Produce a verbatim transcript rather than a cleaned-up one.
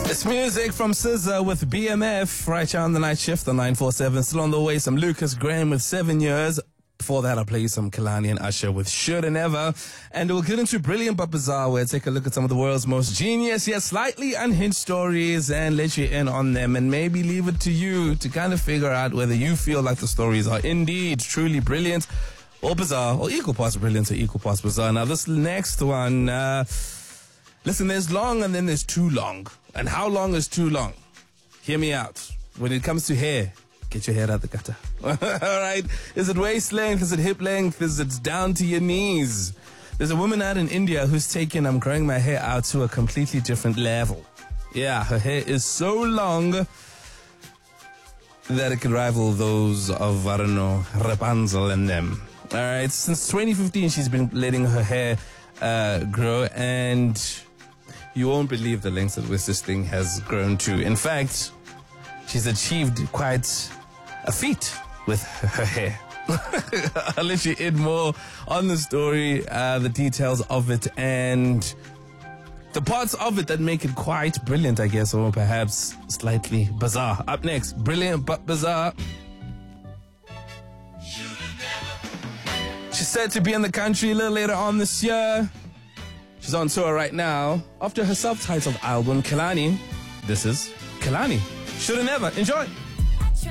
It's music from S Z A with B M F right here on the night shift on nine four seven. Still on the way, some Lucas Graham with Seven Years. Before that, I'll play you some Kalani and Usher with Shoulda Never. And we'll get into Brilliant but Bizarre, where I take a look at some of the world's most genius yet slightly unhinged stories and let you in on them, and maybe leave it to you to kind of figure out whether you feel like the stories are indeed truly brilliant or bizarre, or equal parts brilliant or equal parts bizarre. Now, this next one, uh, listen, there's long and then there's too long. And how long is too long? Hear me out. When it comes to hair, get your hair out the gutter. All right. Is it waist length? Is it hip length? Is it down to your knees? There's a woman out in India who's taken I'm growing my hair out to a completely different level. Yeah, her hair is so long that it could rival those of, I don't know, Rapunzel and them. All right. Since twenty fifteen, she's been letting her hair uh, grow, and you won't believe the lengths at which this thing has grown to. In fact, she's achieved quite a feat with her hair. I'll let you in more on the story, uh, the details of it, and the parts of it that make it quite brilliant, I guess, or perhaps slightly bizarre. Up next, Brilliant but Bizarre. She's said to be in the country a little later on this year. She's on tour right now after her self-titled album, Kalani. This is Kalani. Shoulda Never. Enjoy.